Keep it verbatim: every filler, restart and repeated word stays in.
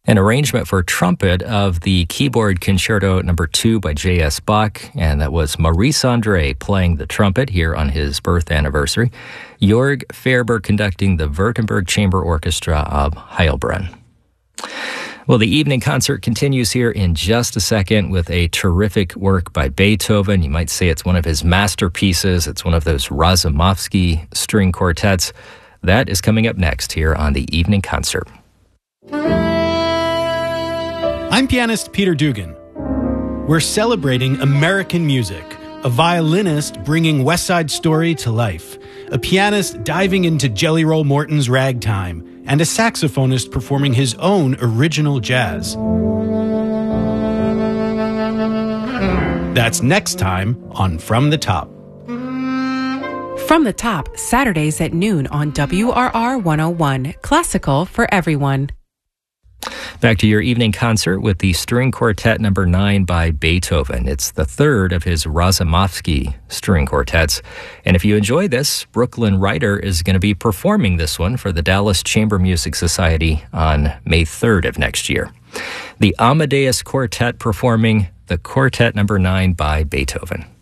An arrangement for trumpet of the keyboard concerto number two by J S. Bach, and that was Maurice André playing the trumpet here on his birth anniversary. Jorg Ferber conducting the Württemberg Chamber Orchestra of Heilbronn. Well, the evening concert continues here in just a second with a terrific work by Beethoven. You might say it's one of his masterpieces. It's one of those Razumovsky string quartets. That is coming up next here on the evening concert. I'm pianist Peter Dugan. We're celebrating American music, a violinist bringing West Side Story to life, a pianist diving into Jelly Roll Morton's ragtime, and a saxophonist performing his own original jazz. That's next time on From the Top. From the Top, Saturdays at noon on W R R one oh one, classical for everyone. Back to your evening concert with the String Quartet number nine by Beethoven. It's the third of his Razumovsky string quartets. And if you enjoy this, Brooklyn Ryder is going to be performing this one for the Dallas Chamber Music Society on May third of next year. The Amadeus Quartet performing the Quartet number nine by Beethoven.